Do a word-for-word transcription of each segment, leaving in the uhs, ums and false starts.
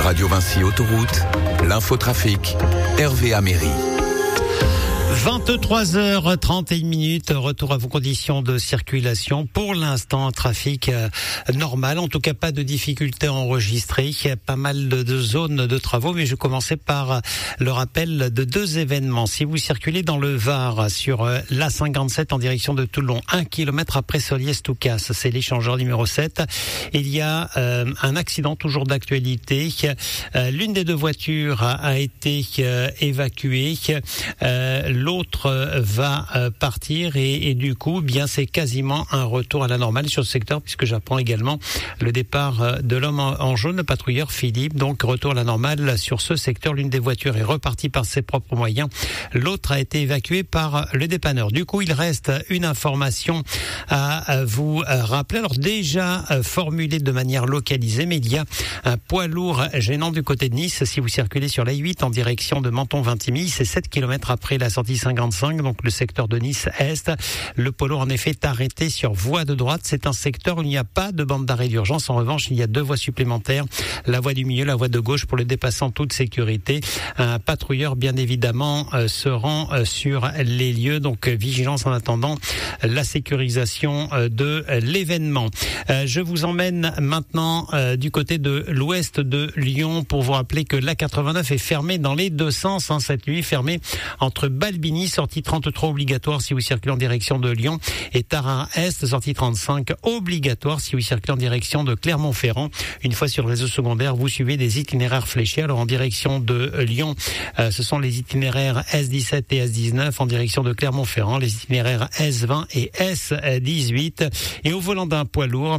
Radio Vinci Autoroute, l'infotrafic, Hervé Améry. vingt-trois heures trente et une minutes, retour à vos conditions de circulation. Pour l'instant, trafic euh, normal, en tout cas pas de difficultés enregistrées. Il y a pas mal de, de zones de travaux, mais je commençais par le rappel de deux événements. Si vous circulez dans le Var sur euh, l'A cinquante-sept en direction de Toulon, un kilomètre après Soliès-Toucas, c'est l'échangeur numéro sept, il y a euh, un accident toujours d'actualité. Euh, l'une des deux voitures a, a été euh, évacuée. Euh, L'autre va partir et, et du coup, bien c'est quasiment un retour à la normale sur ce secteur, puisque j'apprends également le départ de l'homme en jaune, le patrouilleur Philippe. Donc retour à la normale sur ce secteur. L'une des voitures est repartie par ses propres moyens. L'autre a été évacuée par le dépanneur. Du coup, il reste une information à vous rappeler. Alors déjà formulée de manière localisée, mais il y a un poids lourd gênant du côté de Nice. Si vous circulez sur l'A huit en direction de Menton-Vintimille, c'est sept kilomètres après la sortie cinquante-cinq, donc le secteur de Nice-Est. Le polo en effet est arrêté sur voie de droite. C'est un secteur où il n'y a pas de bande d'arrêt d'urgence. En revanche, il y a deux voies supplémentaires. La voie du milieu, la voie de gauche pour le dépassant toute sécurité. Un patrouilleur, bien évidemment, euh, se rend euh, sur les lieux. Donc, euh, vigilance en attendant la sécurisation euh, de euh, l'événement. Euh, je vous emmène maintenant euh, du côté de l'ouest de Lyon pour vous rappeler que l'A quatre-vingt-neuf est fermée dans les deux sens. Hein, cette nuit, fermée entre Balbini, sortie trente-trois obligatoire si vous circulez en direction de Lyon, et Tarare-Est, sortie trente-cinq obligatoire si vous circulez en direction de Clermont-Ferrand. Une fois sur le réseau secondaire, vous suivez des itinéraires fléchés. Alors en direction de Lyon, euh, ce sont les itinéraires S dix-sept et S dix-neuf. En direction de Clermont-Ferrand, les itinéraires S vingt et S dix-huit. Et au volant d'un poids lourd,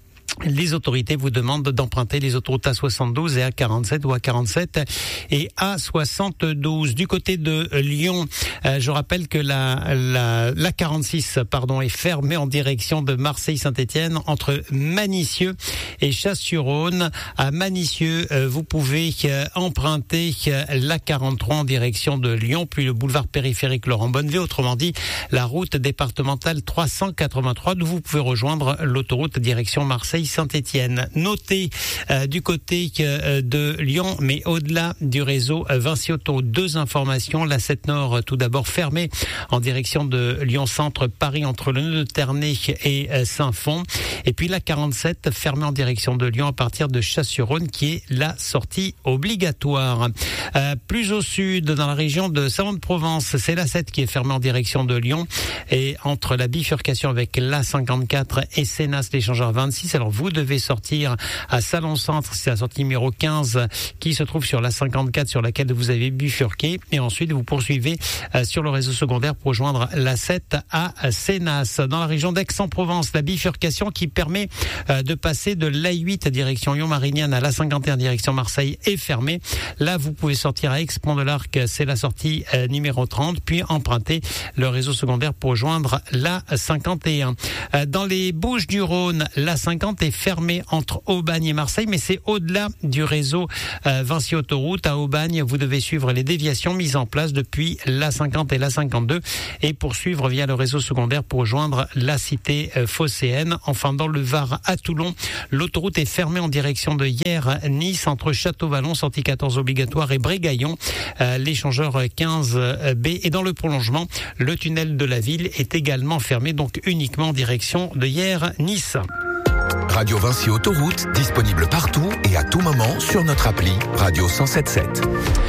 les autorités vous demandent d'emprunter les autoroutes A soixante-douze et A quarante-sept ou A quarante-sept et A soixante-douze. Du côté de Lyon, euh, je rappelle que la, la, la quarante-six pardon, est fermée en direction de Marseille-Saint-Étienne entre Manicieux et Chasse-sur-Rhône. À Manicieux, euh, vous pouvez euh, emprunter euh, la quarante-trois en direction de Lyon, puis le boulevard périphérique Laurent Bonnevie, autrement dit la route départementale trois cent quatre-vingt-trois, d'où vous pouvez rejoindre l'autoroute direction Marseille Saint-Étienne. Notez euh, du côté euh, de Lyon, mais au-delà du réseau euh, Vinci Autoroute, deux informations. La sept Nord, euh, tout d'abord fermée en direction de Lyon-Centre, Paris, entre le nœud de Ternay et euh, Saint-Fond. Et puis la quarante-sept fermée en direction de Lyon à partir de Chasse-sur-Rhône, qui est la sortie obligatoire. Euh, plus au sud, dans la région de Salon-de-Provence, c'est la sept qui est fermée en direction de Lyon, et entre la bifurcation avec l'A cinquante-quatre et Sénas, l'échangeur vingt-six. Alors vous devez sortir à Salon-Centre, c'est la sortie numéro quinze qui se trouve sur la cinquante-quatre sur laquelle vous avez bifurqué, et ensuite vous poursuivez euh, sur le réseau secondaire pour rejoindre la sept à Sénas. Dans la région d'Aix-en-Provence, la bifurcation qui permet euh, de passer de l'A huit direction Lyon-Marignane à l'A cinquante et un direction Marseille est fermée. Là vous pouvez sortir à Aix-Pont-de-l'Arc, c'est la sortie euh, numéro trente, puis emprunter le réseau secondaire pour rejoindre la cinquante et un. Euh, dans les Bouches-du-Rhône, la cinquante est fermée entre Aubagne et Marseille, mais c'est au-delà du réseau euh, Vinci Autoroute. À Aubagne, vous devez suivre les déviations mises en place depuis l'A cinquante et l'A cinquante-deux et poursuivre via le réseau secondaire pour rejoindre la cité euh, phocéenne. Enfin, dans le Var à Toulon, l'autoroute est fermée en direction de Hyères-Nice entre Château-Vallon, sortie quatorze obligatoire, et Brégaillon, euh, l'échangeur quinze B. Et dans le prolongement, le tunnel de la ville est également fermé, donc uniquement en direction de Hyères-Nice. Radio Vinci Autoroute, disponible partout et à tout moment sur notre appli Radio cent sept sept.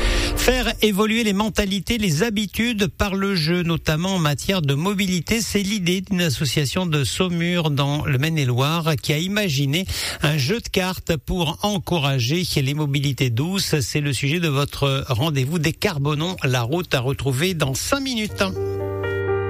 Faire évoluer les mentalités, les habitudes par le jeu, notamment en matière de mobilité, c'est l'idée d'une association de Saumur dans le Maine-et-Loire qui a imaginé un jeu de cartes pour encourager les mobilités douces. C'est le sujet de votre rendez-vous Décarbonons la route, à retrouver dans cinq minutes.